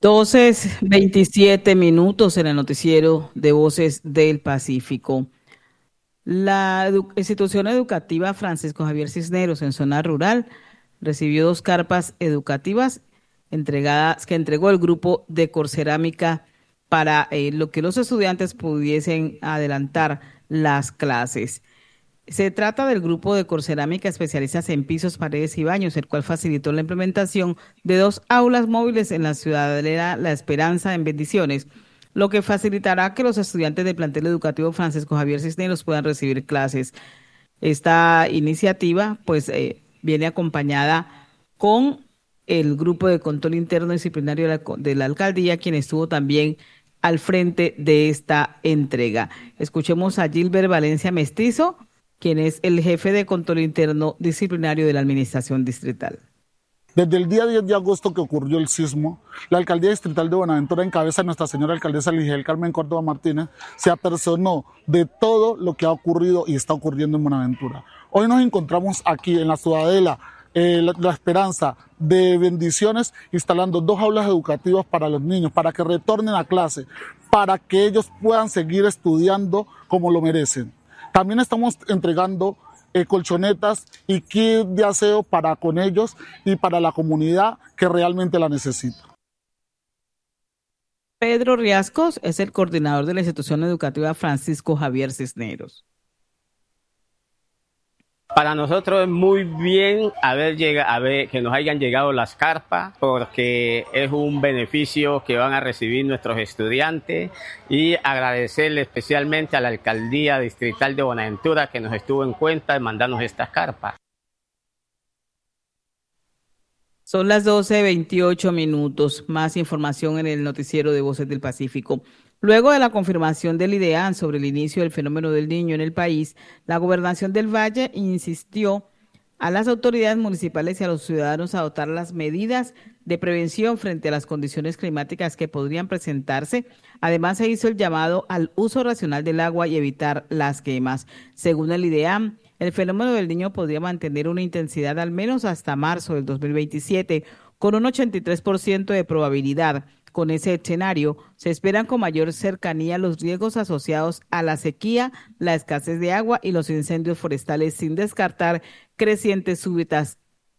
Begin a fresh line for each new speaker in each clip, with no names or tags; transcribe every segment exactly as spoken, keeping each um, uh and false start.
doce veintisiete minutos en el noticiero de Voces del Pacífico. La edu- institución educativa Francisco Javier Cisneros en zona rural recibió dos carpas educativas entregadas que entregó el grupo de Corcerámica para eh, lo que los estudiantes pudiesen adelantar las clases. Se trata del grupo de Corcerámica especialistas en pisos, paredes y baños, el cual facilitó la implementación de dos aulas móviles en la ciudadela La Esperanza en Bendiciones, lo que facilitará que los estudiantes del plantel educativo Francisco Javier Cisneros puedan recibir clases. Esta iniciativa, pues, eh, viene acompañada con el grupo de control interno disciplinario de la, co- de la alcaldía, quien estuvo también al frente de esta entrega. Escuchemos a Gilbert Valencia Mestizo, quien es el jefe de control interno disciplinario de la administración distrital.
Desde el día diez de agosto que ocurrió el sismo, la Alcaldía Distrital de Buenaventura, en cabeza de nuestra señora alcaldesa Ligel Carmen Córdoba Martínez, se apersonó de todo lo que ha ocurrido y está ocurriendo en Buenaventura. Hoy nos encontramos aquí en la ciudadela eh, la, la Esperanza de Bendiciones, instalando dos aulas educativas para los niños, para que retornen a clase, para que ellos puedan seguir estudiando como lo merecen. También estamos entregando eh, colchonetas y kit de aseo para con ellos y para la comunidad que realmente la necesita.
Pedro Riascos es el coordinador de la institución educativa Francisco Javier Cisneros.
Para nosotros es muy bien haber llegado, haber, que nos hayan llegado las carpas, porque es un beneficio que van a recibir nuestros estudiantes, y agradecerle especialmente a la Alcaldía Distrital de Buenaventura que nos estuvo en cuenta de mandarnos estas carpas.
Son las doce veintiocho minutos. Más información en el noticiero de Voces del Pacífico. Luego de la confirmación del IDEAN sobre el inicio del fenómeno del Niño en el país, la Gobernación del Valle insistió a las autoridades municipales y a los ciudadanos a adoptar las medidas de prevención frente a las condiciones climáticas que podrían presentarse. Además, se hizo el llamado al uso racional del agua y evitar las quemas. Según el IDEAN, el fenómeno del Niño podría mantener una intensidad al menos hasta marzo del dos mil veintisiete, con un ochenta y tres por ciento de probabilidad. Con ese escenario, se esperan con mayor cercanía los riesgos asociados a la sequía, la escasez de agua y los incendios forestales, sin descartar crecientes súbitas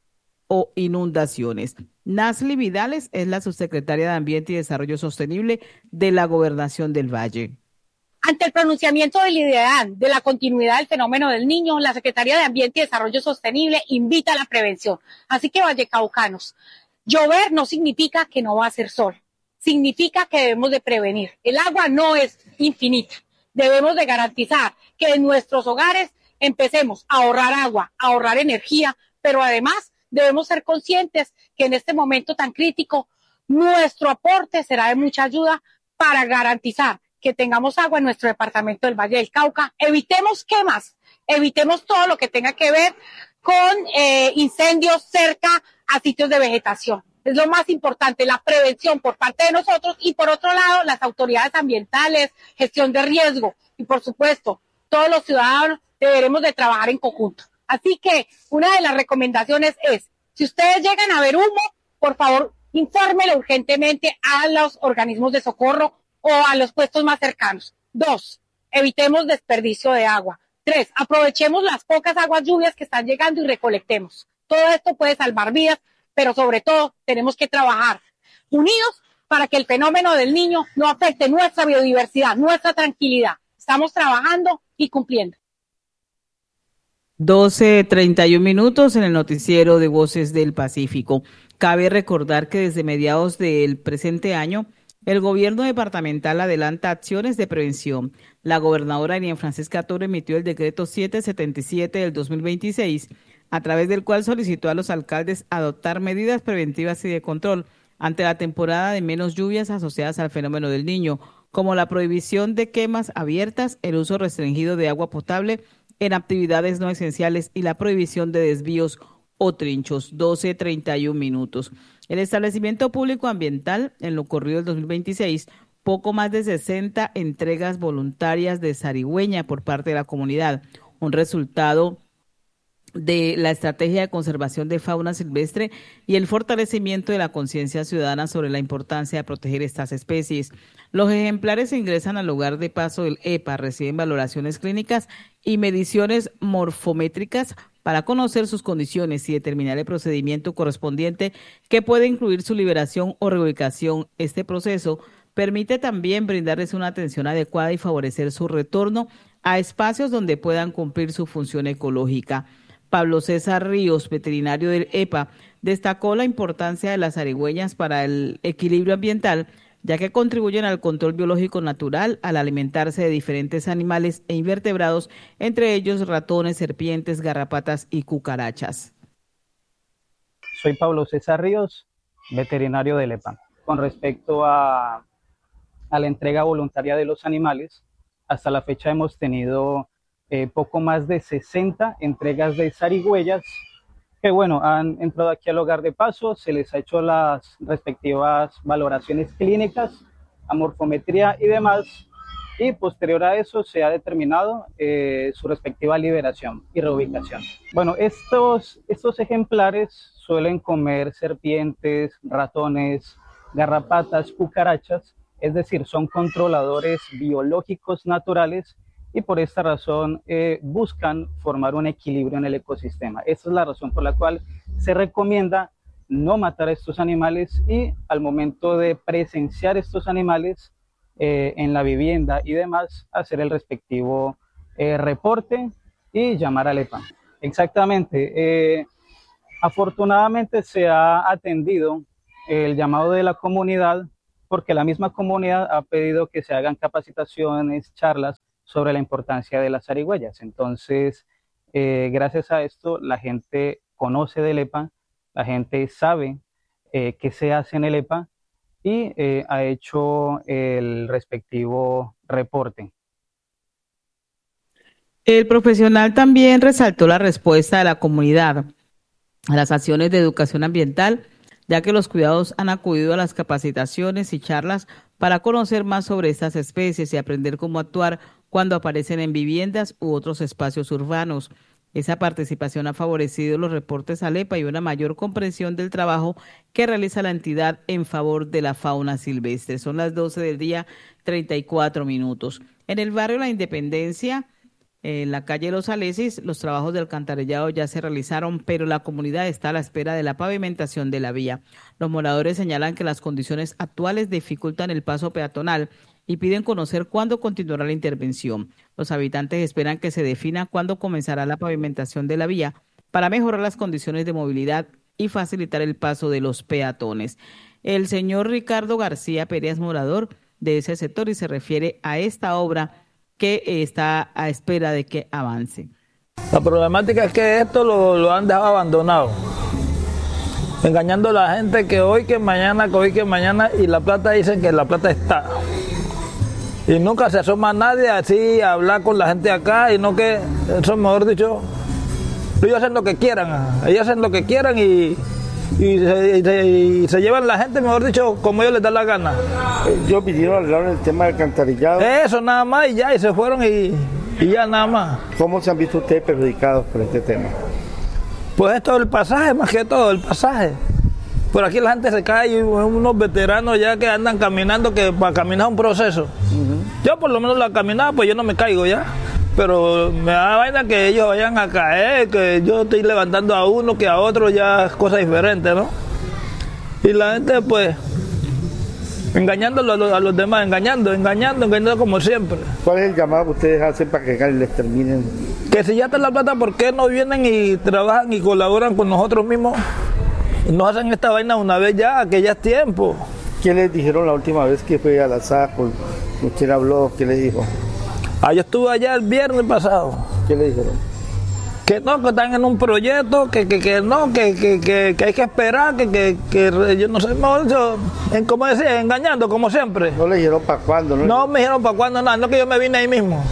o inundaciones. Nasli Vidales es la subsecretaria de Ambiente y Desarrollo Sostenible de la Gobernación del Valle.
Ante el pronunciamiento del IDEAN de la continuidad del fenómeno del Niño, la Secretaría de Ambiente y Desarrollo Sostenible invita a la prevención. Así que, vallecaucanos, llover no significa que no va a hacer sol, significa que debemos de prevenir. El agua no es infinita. Debemos de garantizar que en nuestros hogares empecemos a ahorrar agua, a ahorrar energía, pero además debemos ser conscientes que en este momento tan crítico, nuestro aporte será de mucha ayuda para garantizar que tengamos agua en nuestro departamento del Valle del Cauca. Evitemos quemas, evitemos todo lo que tenga que ver con eh, incendios cerca a sitios de vegetación. Es lo más importante, la prevención por parte de nosotros y, por otro lado, las autoridades ambientales, gestión de riesgo y, por supuesto, todos los ciudadanos deberemos de trabajar en conjunto. Así que una de las recomendaciones es, si ustedes llegan a ver humo, por favor, infórmelo urgentemente a los organismos de socorro o a los puestos más cercanos. Dos, evitemos desperdicio de agua. Tres, aprovechemos las pocas aguas lluvias que están llegando y recolectemos. Todo esto puede salvar vidas, pero sobre todo tenemos que trabajar unidos para que el fenómeno del Niño no afecte nuestra biodiversidad, nuestra tranquilidad. Estamos trabajando y cumpliendo.
doce treinta y un minutos en el noticiero de Voces del Pacífico. Cabe recordar que desde mediados del presente año, el gobierno departamental adelanta acciones de prevención. La gobernadora Enian Francisca Toro emitió el decreto setecientos setenta y siete del dos mil veintiséis, a través del cual solicitó a los alcaldes adoptar medidas preventivas y de control ante la temporada de menos lluvias asociadas al fenómeno del Niño, como la prohibición de quemas abiertas, el uso restringido de agua potable en actividades no esenciales y la prohibición de desvíos o trinchos. doce treinta y un minutos. El establecimiento público ambiental, en lo corrido del dos mil veintiséis, poco más de sesenta entregas voluntarias de zarigüeña por parte de la comunidad, un resultado de la estrategia de conservación de fauna silvestre y el fortalecimiento de la conciencia ciudadana sobre la importancia de proteger estas especies. Los ejemplares ingresan al lugar de paso del E P A, reciben valoraciones clínicas y mediciones morfométricas para conocer sus condiciones y determinar el procedimiento correspondiente que puede incluir su liberación o reubicación. Este proceso permite también brindarles una atención adecuada y favorecer su retorno a espacios donde puedan cumplir su función ecológica. Pablo César Ríos, veterinario del E P A, destacó la importancia de las zarigüeyas para el equilibrio ambiental, ya que contribuyen al control biológico natural al alimentarse de diferentes animales e invertebrados, entre ellos ratones, serpientes, garrapatas y cucarachas.
Soy Pablo César Ríos, veterinario del E P A. Con respecto a, a la entrega voluntaria de los animales, hasta la fecha hemos tenido eh, poco más de sesenta entregas de zarigüeyas que, bueno, han entrado aquí al hogar de paso, se les ha hecho las respectivas valoraciones clínicas, a morfometría y demás, y posterior a eso se ha determinado eh, su respectiva liberación y reubicación. Bueno, estos, estos ejemplares suelen comer serpientes, ratones, garrapatas, cucarachas, es decir, son controladores biológicos naturales y por esta razón eh, buscan formar un equilibrio en el ecosistema. Esa es la razón por la cual se recomienda no matar a estos animales y al momento de presenciar estos animales eh, en la vivienda y demás, hacer el respectivo eh, reporte y llamar al E P A. Exactamente. Eh, afortunadamente se ha atendido el llamado de la comunidad porque la misma comunidad ha pedido que se hagan capacitaciones, charlas sobre la importancia de las zarigüeyas. Entonces, eh, gracias a esto, la gente conoce del E P A, la gente sabe eh, qué se hace en el E P A y eh, ha hecho el respectivo reporte.
El profesional también resaltó la respuesta de la comunidad a las acciones de educación ambiental, ya que los cuidados han acudido a las capacitaciones y charlas para conocer más sobre estas especies y aprender cómo actuar cuando aparecen en viviendas u otros espacios urbanos. Esa participación ha favorecido los reportes al E P A y una mayor comprensión del trabajo que realiza la entidad en favor de la fauna silvestre. Son las doce del día, treinta y cuatro minutos. En el barrio La Independencia, en la calle Los Alesis, los trabajos de alcantarillado ya se realizaron, pero la comunidad está a la espera de la pavimentación de la vía. Los moradores señalan que las condiciones actuales dificultan el paso peatonal y piden conocer cuándo continuará la intervención. Los habitantes esperan que se defina cuándo comenzará la pavimentación de la vía para mejorar las condiciones de movilidad y facilitar el paso de los peatones. El señor Ricardo García Pérez, morador de ese sector, y se refiere a esta obra que está a espera de que avance.
La problemática es que esto lo, lo han dejado abandonado, engañando a la gente que hoy, que mañana, que hoy, que mañana, y la plata dicen que la plata está. Y nunca se asoma nadie así a hablar con la gente acá, y no que, eso mejor dicho, ellos hacen lo que quieran, ellos hacen lo que quieran y, y, se, y, se, y se llevan la gente, mejor dicho, como ellos les da la gana.
Ellos vinieron a hablar del tema del alcantarillado.
Eso nada más y ya, y se fueron y, y ya nada más.
¿Cómo se han visto ustedes perjudicados por este tema?
Pues esto del pasaje, más que todo, el pasaje. Por aquí la gente se cae y unos veteranos ya que andan caminando, que para caminar es un proceso. Uh-huh. Yo por lo menos la caminada, pues yo no me caigo ya. Pero me da vaina que ellos vayan a caer, que yo estoy levantando a uno, que a otro ya es cosa diferente, ¿no? Y la gente pues engañando a los, a los demás, engañando, engañando, engañando como siempre.
¿Cuál es el llamado que ustedes hacen para que les terminen?
Que si ya está la plata, ¿por qué no vienen y trabajan y colaboran con nosotros mismos? No hacen esta vaina una vez ya, que ya es tiempo.
¿Qué les dijeron la última vez que fue a la S A C? ¿Usted habló? ¿Qué les dijo?
Ah, yo estuve allá el viernes pasado.
¿Qué le dijeron?
Que no, que están en un proyecto, que, que, que no, que, que, que, que hay que esperar, que, que, que yo no sé, mejor dicho, en, como decía, engañando, como siempre.
¿No le dijeron para cuándo?
No, no me dijeron para cuándo, nada, no que yo me vine ahí mismo.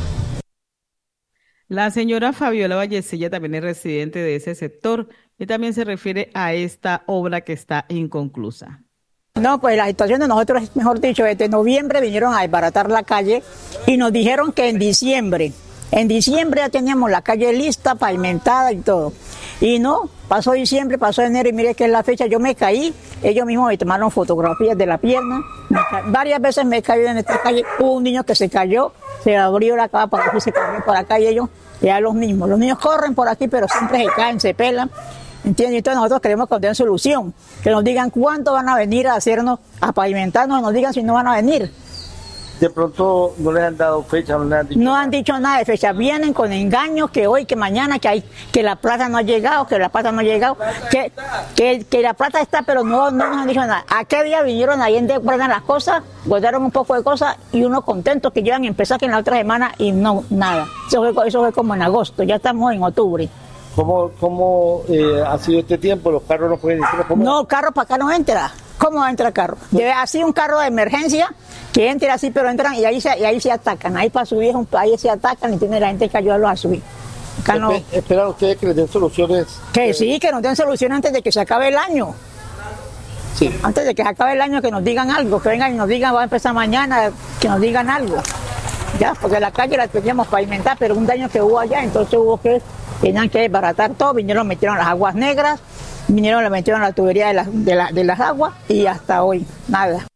La señora Fabiola Vallecilla también es residente de ese sector y también se refiere a esta obra que está inconclusa.
No, pues la situación de nosotros es, mejor dicho, desde noviembre vinieron a desbaratar la calle y nos dijeron que en diciembre En diciembre ya teníamos la calle lista, pavimentada y todo. Y no, pasó diciembre, pasó enero y mire que es la fecha, yo me caí, ellos mismos me tomaron fotografías de la pierna, varias veces me he caído en esta calle, hubo un niño que se cayó, se abrió la cava para aquí, se cayó por acá y ellos, ya los mismos, los niños corren por aquí pero siempre se caen, se pelan, ¿entiendes? Entonces nosotros queremos que den solución, que nos digan cuánto van a venir a hacernos, a pavimentarnos, nos digan si no van a venir.
De pronto no les han dado fecha, no les han dicho
No
nada.
han dicho nada de fecha, vienen con engaños que hoy, que mañana, que hay, que la plata no ha llegado, que la plata no ha llegado, que, que, que la plata está, pero no, no nos han dicho nada. ¿A qué día vinieron ahí en guardan las cosas, guardaron un poco de cosas y uno contento que llevan a empezar que en la otra semana y no, nada. Eso fue, eso fue como en agosto, ya estamos en octubre.
¿Cómo, cómo eh, ha sido este tiempo? ¿Los carros no pueden entrar? ¿Cómo?
No, carro para acá no entra. ¿Cómo entra el carro? Debe así un carro de emergencia que entra así, pero entran y ahí se, y ahí se atacan. Ahí para subir, ahí se atacan y tiene la gente que ayudarlos a subir. Acá no.
Espe- ¿Esperan ustedes que les den soluciones?
Que
eh,
sí, que nos den solución antes de que se acabe el año.
Sí.
Antes de que se acabe el año, que nos digan algo, que vengan y nos digan, va a empezar mañana, que nos digan algo. Ya, porque la calle la teníamos pavimentada, pero un daño que hubo allá, entonces hubo que, tenían que desbaratar todo, vinieron, metieron las aguas negras, vinieron, le metieron la tubería de, la, de, la, de las aguas y hasta hoy, nada.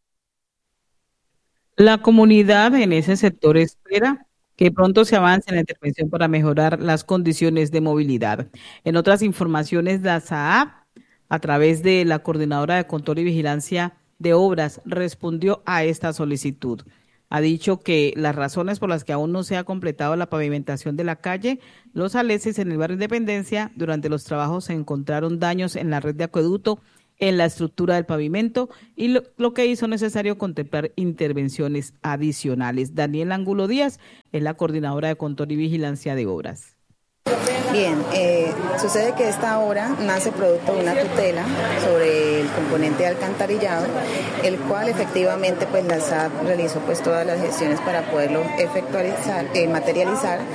La comunidad en ese sector espera que pronto se avance en la intervención para mejorar las condiciones de movilidad. En otras informaciones, la S A A, a través de la Coordinadora de Control y Vigilancia de Obras, respondió a esta solicitud. Ha dicho que las razones por las que aún no se ha completado la pavimentación de la calle Los Aleses en el barrio Independencia, durante los trabajos se encontraron daños en la red de acueducto, en la estructura del pavimento y lo, lo que hizo necesario contemplar intervenciones adicionales. Daniel Angulo Díaz es la Coordinadora de Control y Vigilancia de Obras.
Bien, eh, sucede que esta obra nace producto de una tutela sobre el componente de alcantarillado, el cual efectivamente pues la S A P realizó pues todas las gestiones para poderlo efectualizar, eh, materializar